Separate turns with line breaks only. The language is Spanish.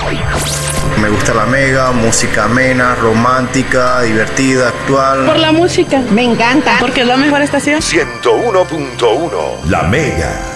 Me gusta la Mega, música amena, romántica, divertida, actual.
Por la música.
Me encanta.
Porque es la mejor estación.
101.1 La Mega.